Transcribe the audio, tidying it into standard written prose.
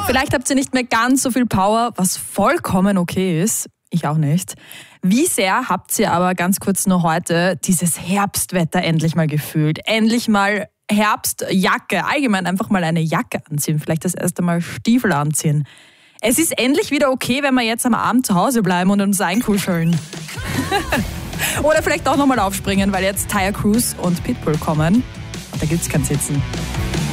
Vielleicht habt ihr nicht mehr ganz so viel Power, was vollkommen okay ist. Ich auch nicht. Wie sehr habt ihr aber ganz kurz nur heute dieses Herbstwetter endlich mal gefühlt? Endlich mal Herbstjacke, allgemein einfach mal eine Jacke anziehen, vielleicht das erste Mal Stiefel anziehen. Es ist endlich wieder okay, wenn wir jetzt am Abend zu Hause bleiben und uns einkuscheln. Oder vielleicht auch nochmal aufspringen, weil jetzt Tyre Cruise und Pitbull kommen. Und da gibt's kein Sitzen.